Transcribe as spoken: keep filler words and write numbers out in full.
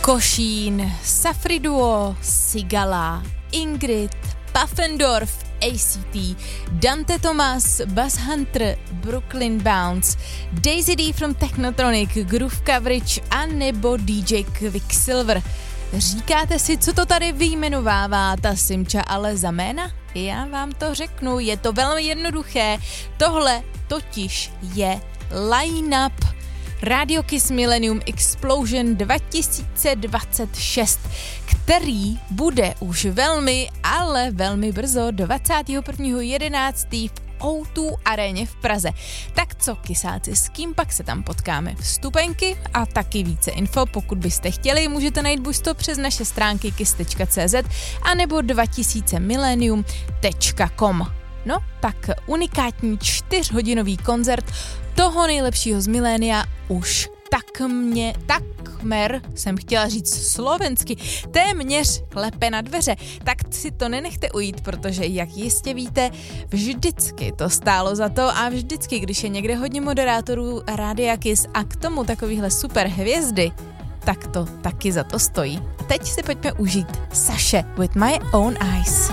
Košín, Safriduo, Sigala, Ingrid, Puffendorf, A C T, Dante Thomas, Buzz Hunter, Brooklyn Bounce, Daisy D from Technotronic, Groove Coverage a nebo D J Quicksilver. Říkáte si, co to tady vyjmenovává ta Simča, ale za jména? Já vám to řeknu, je to velmi jednoduché. Tohle totiž je line-up Radio Kiss Millennium Explosion dva tisíce dvacet šest, který bude už velmi, ale velmi brzo dvacátého prvního jedenáctého v ó dva aréně v Praze. Tak co, kysáci, s kým pak se tam potkáme? Vstupenky a taky více info, pokud byste chtěli, můžete najít buď to přes naše stránky kiss tečka cé zet anebo dva tisíce millennium tečka com. No, tak unikátní čtyřhodinový koncert toho nejlepšího z milénia už tak mě, takmer, jsem chtěla říct slovensky, téměř klepe na dveře. Tak si to nenechte ujít, protože jak jistě víte, vždycky to stálo za to a vždycky, když je někde hodně moderátorů Rádia Kiss a k tomu takovýhle super hvězdy, tak to taky za to stojí. A teď si pojďme užít Saše with My Own Eyes.